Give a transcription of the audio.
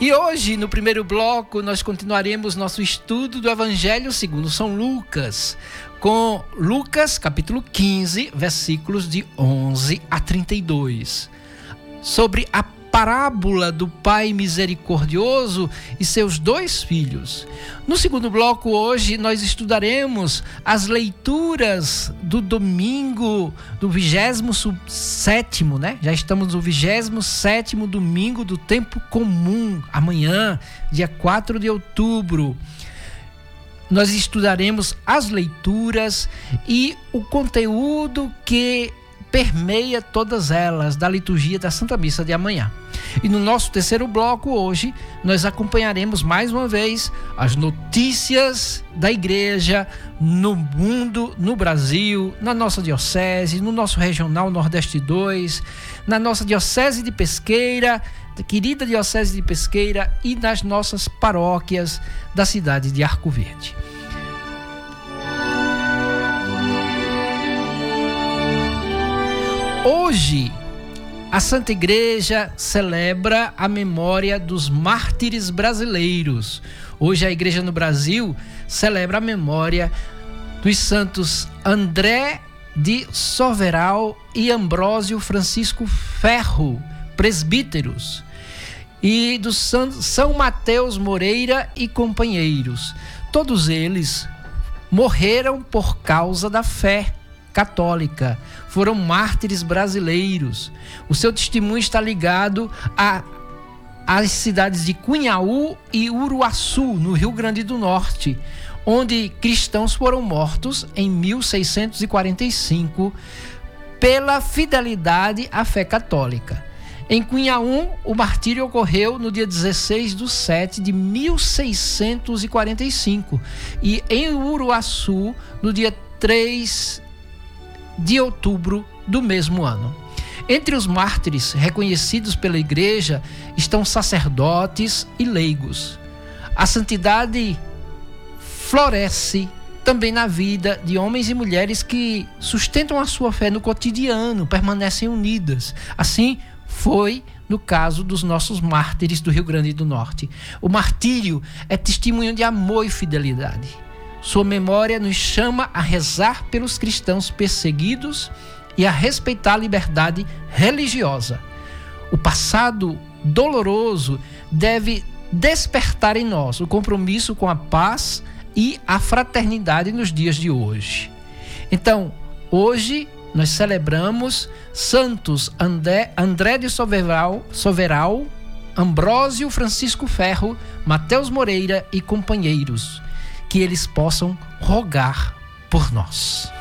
E hoje, no primeiro bloco, nós continuaremos nosso estudo do Evangelho segundo São Lucas, com Lucas, capítulo 15, versículos de 11 a 32, sobre a parábola do Pai misericordioso e seus 2 filhos. No segundo bloco, hoje, nós estudaremos as leituras do domingo, do 27º, né? Já estamos no 27º domingo do tempo comum, amanhã, dia 4 de outubro. Nós estudaremos as leituras e o conteúdo que permeia todas elas da liturgia da Santa Missa de amanhã. E no nosso terceiro bloco hoje, nós acompanharemos mais uma vez as notícias da igreja no mundo, no Brasil, na nossa diocese, no nosso regional Nordeste 2, na nossa diocese de Pesqueira, querida diocese de Pesqueira, e nas nossas paróquias da cidade de Arco Verde. Hoje, a Santa Igreja celebra a memória dos mártires brasileiros. Hoje a Igreja no Brasil celebra a memória dos santos André de Soveral e Ambrósio Francisco Ferro, presbíteros, e do São Mateus Moreira e companheiros. Todos eles morreram por causa da fé católica, foram mártires brasileiros. O seu testemunho está ligado às cidades de Cunhaú e Uruaçu, no Rio Grande do Norte, onde cristãos foram mortos em 1645 pela fidelidade à fé católica. Em Cunhaú, o martírio ocorreu no dia 16/7 de 1645 e em Uruaçu, no dia 3 de outubro do mesmo ano. Entre os mártires reconhecidos pela Igreja estão sacerdotes e leigos. A santidade floresce também na vida de homens e mulheres que sustentam a sua fé no cotidiano, permanecem unidas. Assim foi no caso dos nossos mártires do Rio Grande do Norte. O martírio é testemunho de amor e fidelidade. Sua memória nos chama a rezar pelos cristãos perseguidos e a respeitar a liberdade religiosa. O passado doloroso deve despertar em nós o compromisso com a paz e a fraternidade nos dias de hoje. Então, hoje nós celebramos santos André de Soveral, Ambrósio Francisco Ferro, Mateus Moreira e companheiros. Que eles possam rogar por nós.